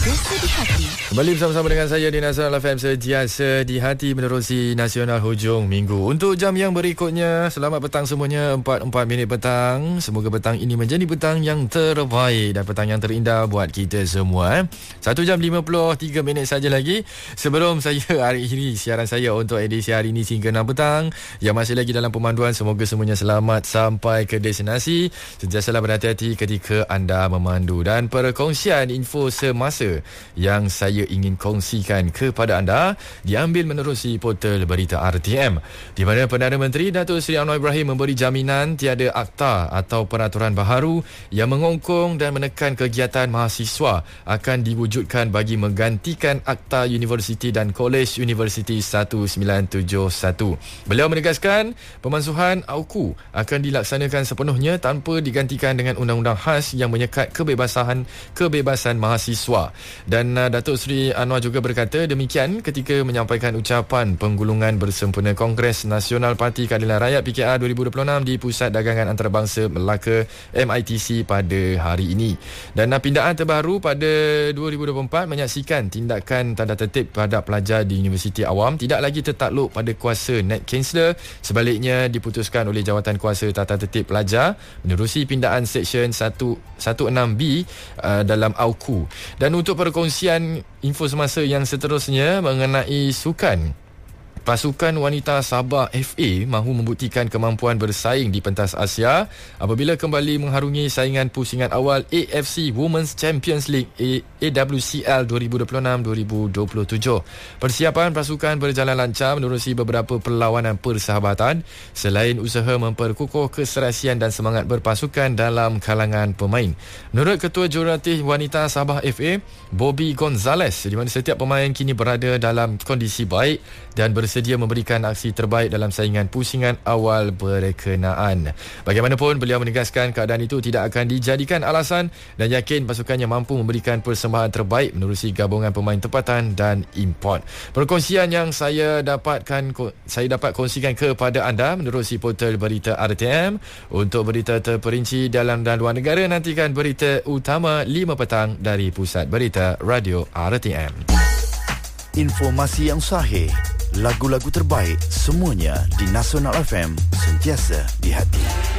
Sentiasa di hati. Kembali bersama-sama dengan saya di Nasional FM, Sentiasa di hati menerusi Nasional hujung minggu. Untuk jam yang berikutnya, selamat petang semuanya. 4 minit petang. Semoga petang ini menjadi petang yang terbaik dan petang yang terindah buat kita semua. 1 jam 53 minit saja lagi sebelum saya akhiri siaran saya untuk edisi hari ini hingga 6 petang. Yang masih lagi dalam pemanduan, semoga semuanya selamat sampai ke destinasi. Sentiasalah berhati-hati ketika anda memandu. Dan perkongsian info semasa yang saya ingin kongsikan kepada anda diambil menerusi portal berita RTM, di mana Perdana Menteri Datuk Seri Anwar Ibrahim memberi jaminan tiada akta atau peraturan baharu yang mengongkong dan menekan kegiatan mahasiswa akan diwujudkan bagi menggantikan Akta Universiti dan Kolej Universiti 1971. Beliau menegaskan pemansuhan AUKU akan dilaksanakan sepenuhnya tanpa digantikan dengan undang-undang khas yang menyekat kebebasan mahasiswa. Dan Datuk Seri Anwar juga berkata demikian ketika menyampaikan ucapan penggulungan bersempena Kongres Nasional Parti Keadilan Rakyat PKR 2026 di Pusat Dagangan Antarabangsa Melaka MITC pada hari ini. Dan pindaan terbaru pada 2024 menyaksikan tindakan tanda tertib terhadap pelajar di Universiti Awam tidak lagi tertakluk pada kuasa Net Chancellor, sebaliknya diputuskan oleh Jawatan Kuasa Tata Tertib Pelajar menerusi pindaan Seksyen 16B dalam AUKU. Dan untuk perkongsian info semasa yang seterusnya mengenai sukan, pasukan wanita Sabah FA mahu membuktikan kemampuan bersaing di pentas Asia apabila kembali mengharungi saingan pusingan awal AFC Women's Champions League AWCL 2026-2027. Persiapan pasukan berjalan lancar menerusi beberapa perlawanan persahabatan selain usaha memperkukuh keserasian dan semangat berpasukan dalam kalangan pemain. Menurut Ketua Jurulatih Wanita Sabah FA, Bobby Gonzalez, di mana setiap pemain kini berada dalam kondisi baik dan bersedia memberikan aksi terbaik dalam saingan pusingan awal berkenaan. Bagaimanapun, beliau menegaskan keadaan itu tidak akan dijadikan alasan dan yakin pasukannya mampu memberikan persembahan terbaik menerusi gabungan pemain tempatan dan import. Perkongsian yang saya dapat kongsikan kepada anda menerusi portal berita RTM. Untuk berita terperinci dalam dan luar negara, nantikan berita utama 5 petang dari Pusat Berita Radio RTM. Informasi yang sahih, lagu-lagu terbaik, semuanya di Nasional FM, sentiasa di hati.